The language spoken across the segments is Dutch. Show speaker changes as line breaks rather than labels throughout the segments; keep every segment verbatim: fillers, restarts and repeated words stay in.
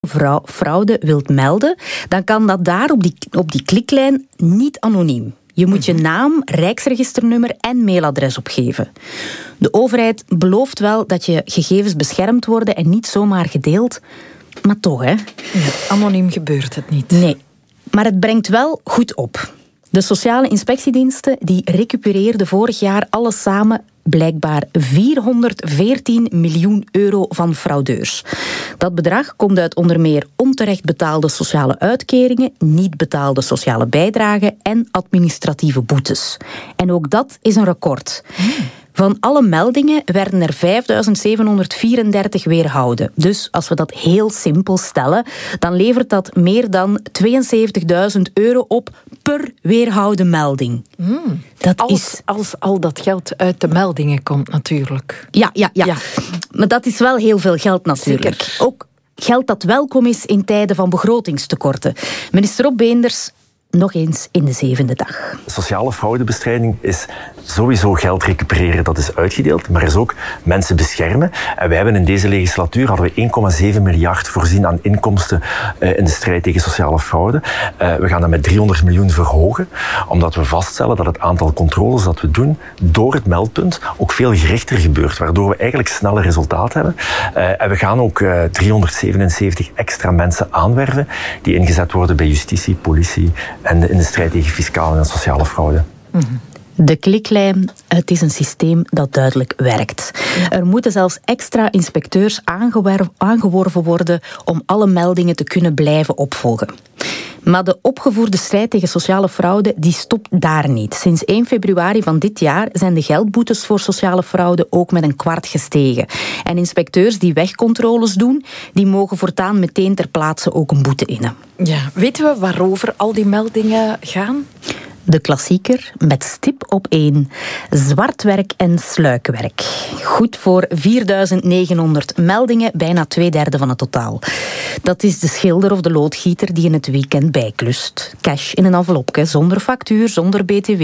vrouw, fraude wilt melden, dan kan dat daar op die, op die kliklijn niet anoniem. Je moet je naam, rijksregisternummer en mailadres opgeven. De overheid belooft wel dat je gegevens beschermd worden en niet zomaar gedeeld, maar toch, hè?
Ja, anoniem gebeurt het niet.
Nee, maar het brengt wel goed op. De sociale inspectiediensten die recupereerden vorig jaar alles samen blijkbaar vierhonderdveertien miljoen euro van fraudeurs. Dat bedrag komt uit onder meer onterecht betaalde sociale uitkeringen, niet betaalde sociale bijdragen en administratieve boetes. En ook dat is een record. Hmm. Van alle meldingen werden er vijfduizend zevenhonderdvierendertig weerhouden. Dus als we dat heel simpel stellen, dan levert dat meer dan tweeënzeventigduizend euro op per weerhouden melding.
Mm. Dat als, is... als al dat geld uit de meldingen komt natuurlijk.
Ja, ja, ja, ja. Maar dat is wel heel veel geld natuurlijk. Zeker. Ook geld dat welkom is in tijden van begrotingstekorten. Minister Rob Beenders, nog eens in de zevende dag.
Sociale fraudebestrijding is sowieso geld recupereren, dat is uitgedeeld, maar is ook mensen beschermen. En wij hebben in deze legislatuur hadden we één komma zeven miljard voorzien aan inkomsten uh, in de strijd tegen sociale fraude. Uh, we gaan dat met driehonderd miljoen verhogen, omdat we vaststellen dat het aantal controles dat we doen door het meldpunt ook veel gerichter gebeurt, waardoor we eigenlijk snelle resultaten hebben. Uh, en we gaan ook uh, driehonderdzevenenzeventig extra mensen aanwerven die ingezet worden bij justitie, politie en in de strijd tegen fiscale en sociale fraude.
Mm-hmm. De kliklijn, het is een systeem dat duidelijk werkt. Er moeten zelfs extra inspecteurs aangeworven worden om alle meldingen te kunnen blijven opvolgen. Maar de opgevoerde strijd tegen sociale fraude die stopt daar niet. Sinds één februari van dit jaar zijn de geldboetes voor sociale fraude ook met een kwart gestegen. En inspecteurs die wegcontroles doen, die mogen voortaan meteen ter plaatse ook een boete innen.
Ja, weten we waarover al die meldingen gaan?
De klassieker met stip op één. Zwartwerk en sluikwerk. Goed voor vierduizend negenhonderd meldingen, bijna twee derde van het totaal. Dat is de schilder of de loodgieter die in het weekend bijklust. Cash in een envelopje, zonder factuur, zonder B T W.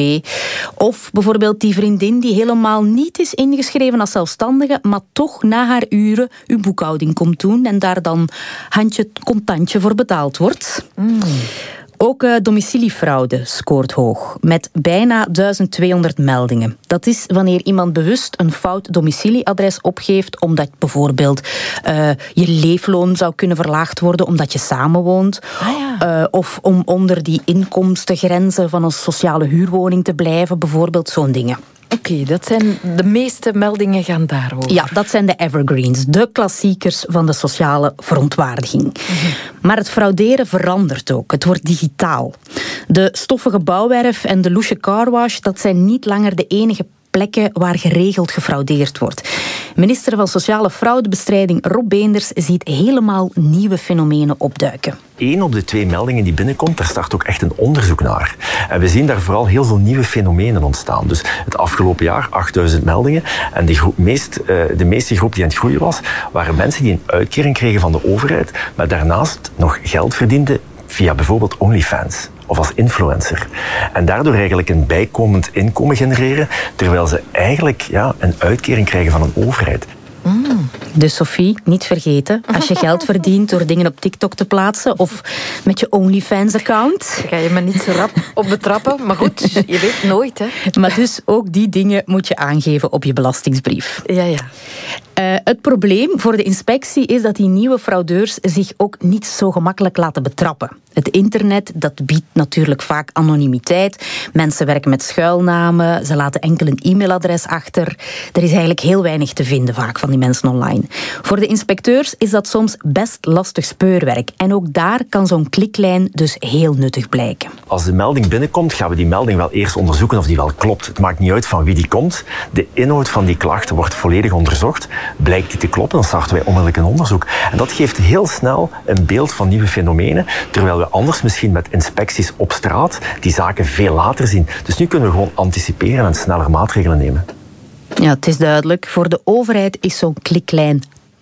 Of bijvoorbeeld die vriendin die helemaal niet is ingeschreven als zelfstandige, maar toch na haar uren uw boekhouding komt doen en daar dan handje contantje voor betaald wordt. Mm. Ook uh, domiciliefraude scoort hoog, met bijna duizend tweehonderd meldingen. Dat is wanneer iemand bewust een fout domicilieadres opgeeft, omdat bijvoorbeeld uh, je leefloon zou kunnen verlaagd worden omdat je samenwoont. Ah, ja. uh, of om onder die inkomstengrenzen van een sociale huurwoning te blijven, bijvoorbeeld zo'n dingen.
Oké, okay, dat zijn de meeste meldingen gaan daarover.
Ja, dat zijn de evergreens, de klassiekers van de sociale verontwaardiging. Mm-hmm. Maar het frauderen verandert ook. Het wordt digitaal. De stoffige bouwwerf en de loesje carwash, dat zijn niet langer de enige plekken waar geregeld gefraudeerd wordt. Minister van Sociale Fraudebestrijding Rob Beenders ziet helemaal nieuwe fenomenen opduiken.
Eén op de twee meldingen die binnenkomt, daar start ook echt een onderzoek naar. En we zien daar vooral heel veel nieuwe fenomenen ontstaan. Dus het afgelopen jaar achtduizend meldingen. En de, groep meest, uh, de meeste groep die aan het groeien was, waren mensen die een uitkering kregen van de overheid, maar daarnaast nog geld verdienden via bijvoorbeeld OnlyFans of als influencer. En daardoor eigenlijk een bijkomend inkomen genereren, terwijl ze eigenlijk ja, een uitkering krijgen van een overheid.
Mm. Dus Sophie, niet vergeten, als je geld verdient door dingen op TikTok te plaatsen of met je OnlyFans-account.
Daar ga je me niet zo rap op betrappen, maar goed, je weet nooit, hè.
Maar dus ook die dingen moet je aangeven op je belastingsbrief.
Ja, ja.
Uh, het probleem voor de inspectie is dat die nieuwe fraudeurs zich ook niet zo gemakkelijk laten betrappen. Het internet, dat biedt natuurlijk vaak anonimiteit. Mensen werken met schuilnamen, ze laten enkel een e-mailadres achter. Er is eigenlijk heel weinig te vinden vaak van die mensen online. Voor de inspecteurs is dat soms best lastig speurwerk. En ook daar kan zo'n kliklijn dus heel nuttig blijken.
Als de melding binnenkomt, gaan we die melding wel eerst onderzoeken of die wel klopt. Het maakt niet uit van wie die komt. De inhoud van die klacht wordt volledig onderzocht. Blijkt die te kloppen, dan starten wij onmiddellijk een onderzoek. En dat geeft heel snel een beeld van nieuwe fenomenen, terwijl we anders misschien met inspecties op straat die zaken veel later zien. Dus nu kunnen we gewoon anticiperen en sneller maatregelen nemen.
Ja, het is duidelijk. Voor de overheid is zo'n kliklijn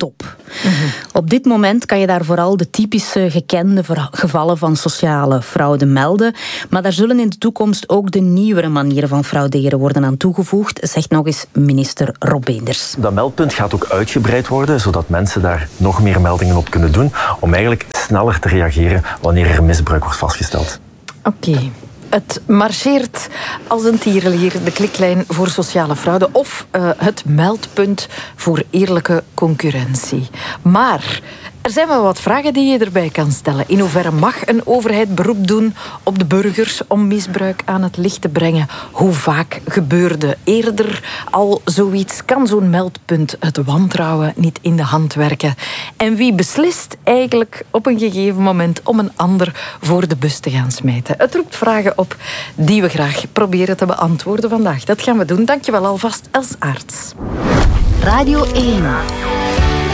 top. Mm-hmm. Op dit moment kan je daar vooral de typische gekende gevallen van sociale fraude melden, maar daar zullen in de toekomst ook de nieuwere manieren van frauderen worden aan toegevoegd, zegt nog eens minister Rob Beenders.
Dat meldpunt gaat ook uitgebreid worden, zodat mensen daar nog meer meldingen op kunnen doen, om eigenlijk sneller te reageren wanneer er misbruik wordt vastgesteld.
Oké. Okay. Het marcheert als een tierenlier, de kliklijn voor sociale fraude of uh, het meldpunt voor eerlijke concurrentie. Maar er zijn wel wat vragen die je erbij kan stellen. In hoeverre mag een overheid beroep doen op de burgers om misbruik aan het licht te brengen? Hoe vaak gebeurde eerder al zoiets? Kan zo'n meldpunt het wantrouwen niet in de hand werken? En wie beslist eigenlijk op een gegeven moment om een ander voor de bus te gaan smijten? Het roept vragen op die we graag proberen te beantwoorden vandaag. Dat gaan we doen. Dankjewel alvast, Els Aarts.
Radio één.